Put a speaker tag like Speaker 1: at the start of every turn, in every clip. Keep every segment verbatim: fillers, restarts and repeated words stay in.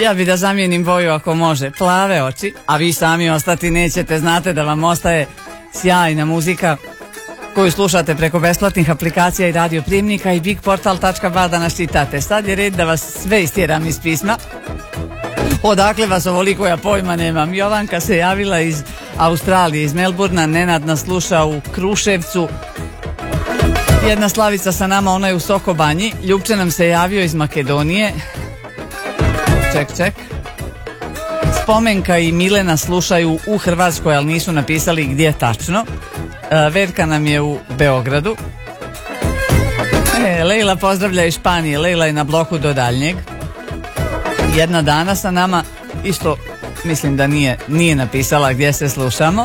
Speaker 1: Ja bi da zamijenim boju ako može, plave oči, a vi sami ostati nećete, znate da vam ostaje sjajna muzika koju slušate preko besplatnih aplikacija i radio prijemnika i bigportal tačka ba da nas čitate. Sad je red da vas sve istjeram iz pisma. Odakle vas ovoliko, ja pojma nemam. Jovanka se javila iz Australije, iz Melburna, Nenad nas sluša u Kruševcu. Jedna Slavica sa nama, ona je u Sokobanji. Ljupče nam se javio iz Makedonije. Ček, ček. Spomenka i Milena slušaju u Hrvatskoj, ali nisu napisali gdje tačno. Verka nam je u Beogradu. E, Lejla pozdravlja iz Španije. Lejla je na bloku do daljnjeg. Jedna Dana sa nama, isto mislim da nije, nije napisala gdje se slušamo.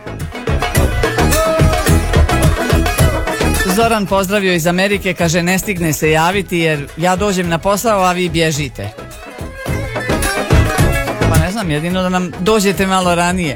Speaker 1: Zoran pozdravio iz Amerike, kaže ne stigne se javiti jer ja dođem na posao, a vi bježite. Pa ne znam, jedino da nam dođete malo ranije.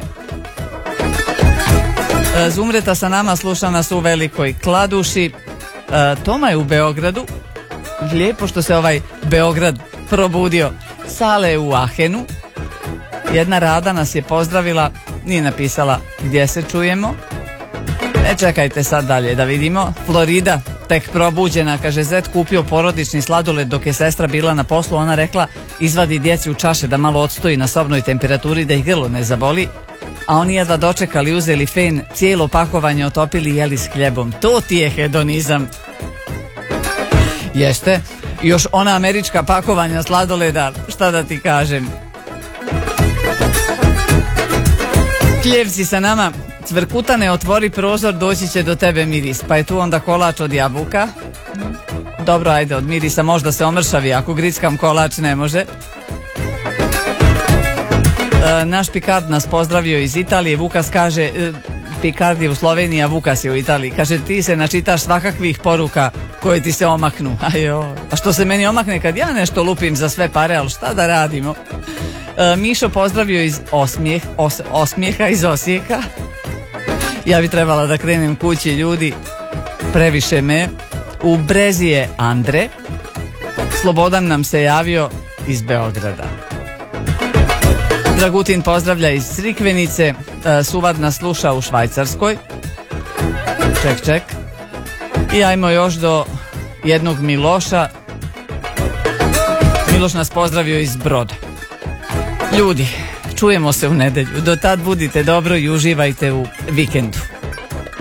Speaker 1: Zumreta sa nama, sluša nas u Velikoj Kladuši. Toma je u Beogradu. Lijepo što se ovaj Beograd probudio. Sale je u Ahenu. Jedna Rada nas je pozdravila, nije napisala gdje se čujemo. Ne čekajte sad dalje da vidimo. Florida, tek probuđena, kaže Zet kupio porodični sladoled dok je sestra bila na poslu. Ona rekla izvadi djeci u čaše da malo odstoji na sobnoj temperaturi da ih grlo ne zaboli. A oni jedva dočekali, uzeli fen, cijelo pakovanje otopili i jeli s hljebom. To ti je hedonizam. Jeste, još ona američka pakovanja sladoleda, šta da ti kažem. Kljevci sa nama, Cvrkutane, otvori prozor, doći će do tebe miris. Pa je tu onda kolač od jabuka. Dobro, ajde, od mirisa možda se omršavi, ako grickam kolač ne može. E, naš Pikard nas pozdravio iz Italije. Vukas kaže, e, Pikard je u Sloveniji, a Vukas je u Italiji. Kaže, ti se načitaš svakakvih poruka koje ti se omaknu. Ajo. A što se meni omakne kad ja nešto lupim za sve pare, ali šta da radimo? E, Mišo pozdravio iz osmijeh, os, osmijeha iz Osijeka. Ja bi trebala da krenem kući, ljudi, previše me. U Brezi je Andre. Slobodan nam se javio iz Beograda. Dragutin pozdravlja iz Crikvenice. e, Suvad nas sluša u Švajcarskoj. Ček, ček. I ajmo još do jednog Miloša. Miloš nas pozdravio iz Broda. Ljudi, čujemo se u nedjelju. Do tad budite dobro i uživajte u vikendu.